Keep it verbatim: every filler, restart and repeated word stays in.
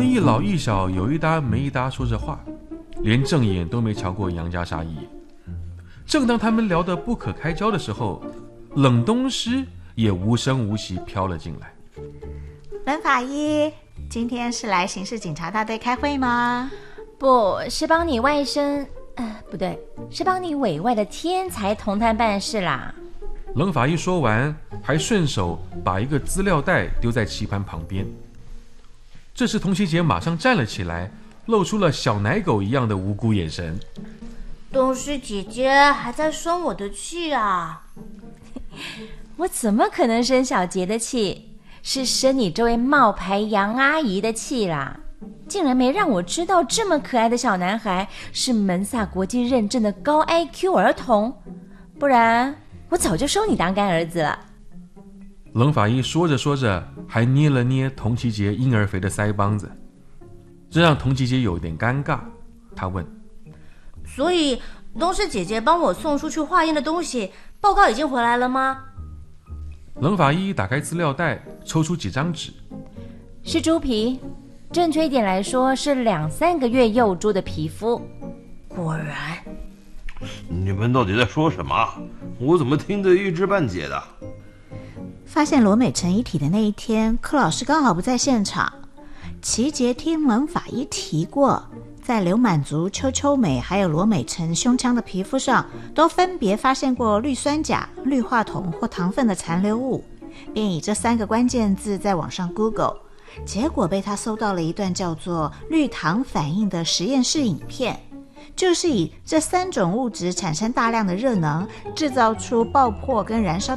那一老一小有一搭没一搭说着话，连正眼都没瞧过杨家沙一眼。正当他们聊得不可开交的时候，冷东师也无声无息飘了进来。 冷法医，今天是来刑事警察大队开会吗？ 不是帮你外甥，呃，不对，是帮你委外的天才同探办事啦。 冷法医说完，还顺手把一个资料袋丢在棋盘旁边。这时童琪姐马上站了起来，露出了小奶狗一样的无辜眼神。 东师姐姐还在生我的气啊！ 我怎么可能生小杰的气？是生你这位冒牌杨阿姨的气啦！竟然没让我知道这么可爱的小男孩是门萨国际认证的高 I Q 儿童，不然我早就收你当干儿子了。 冷法医说着说着，还捏了捏童琪杰婴儿肥的腮帮子，这让童琪杰有点尴尬。他问： 所以东师姐姐帮我送出去化验的东西报告已经回来了吗？ 冷法医打开资料袋，抽出几张纸。 是猪皮，正确一点来说是两三个月幼猪的皮肤。 果然。 你们到底在说什么？我怎么听得一知半解的？ 发现罗美成遗体的那一天，柯老师刚好不在现场。齐杰听冷法医提过，在刘满族、邱秋美还有罗美成胸腔的皮肤上都分别发现过氯酸钾、氯化铜或糖分的残留物，便以这三个关键字在网上 Google， 结果被他搜到了一段叫做氯糖反应的实验室影片，就是以这三种物质产生大量的热能，制造出爆破跟燃烧